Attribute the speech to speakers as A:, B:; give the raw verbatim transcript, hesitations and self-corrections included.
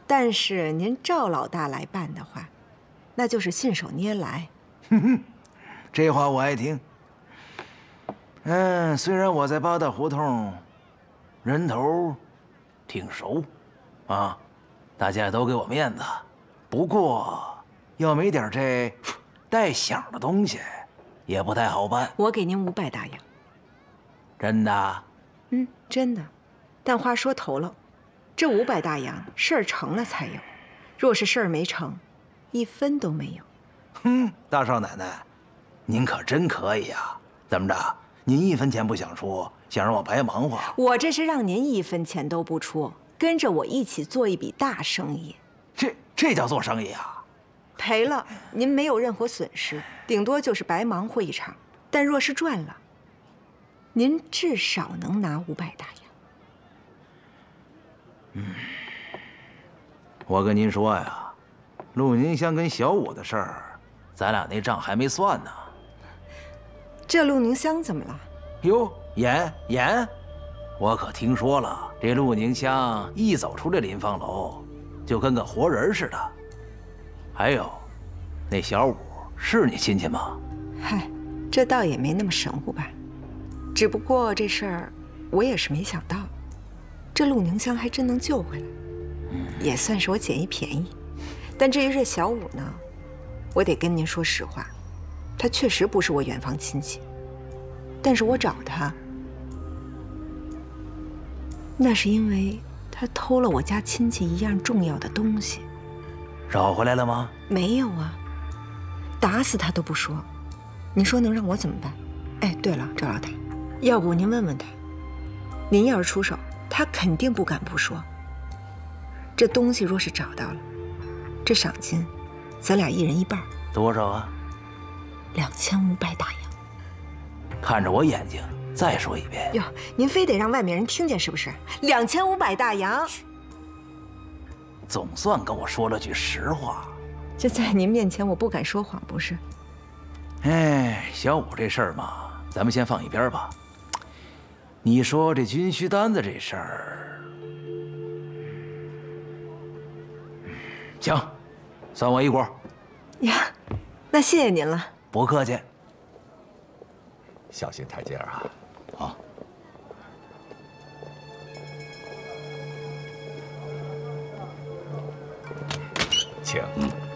A: 但是您赵老大来办的话，那就是信手拈来。
B: 哼哼，这话我爱听。嗯，虽然我在八大胡同人头挺熟，啊，大家都给我面子，不过要没点这带响的东西，也不太好办。
A: 我给您五百大洋。
B: 真的？
A: 嗯，真的。但话说头了，这五百大洋事儿成了才有，若是事儿没成，一分都没有。
B: 哼，大少奶奶，您可真可以呀！怎么着？您一分钱不想出，想让我白忙活？
A: 我这是让您一分钱都不出，跟着我一起做一笔大生意。
B: 这这叫做生意啊？
A: 赔了，您没有任何损失，顶多就是白忙活一场。但若是赚了，您至少能拿五百大洋。
B: 嗯，我跟您说呀，陆宁香跟小五的事儿，咱俩那账还没算呢。
A: 这陆宁香怎么了？
B: 哟，妍妍，我可听说了，这陆宁香一走出这临芳楼，就跟个活人似的。还有，那小五是你亲戚吗？
A: 嗨，这倒也没那么神乎吧。只不过这事儿，我也是没想到，这陆宁香还真能救回来，也算是我捡一便宜。但至于这小五呢，我得跟您说实话。他确实不是我远房亲戚，但是我找他，那是因为他偷了我家亲戚一样重要的东西。
B: 找回来了吗？
A: 没有啊，打死他都不说。你说能让我怎么办？哎，对了，赵老大，要不您问问他，您要是出手，他肯定不敢不说。这东西若是找到了，这赏金，咱俩一人一半。
B: 多少啊？
A: 两千五百大洋。
B: 看着我眼睛，再说一遍。
A: 哟，您非得让外面人听见是不是？两千五百大洋，
B: 总算跟我说了句实话。
A: 这在您面前我不敢说谎，不是？
B: 哎，小五这事儿嘛，咱们先放一边吧。你说这军需单子这事儿，行，算我一股。
A: 呀，那谢谢您了。
B: 不客气。
C: 小心台阶啊！
B: 好。
C: 请。嗯。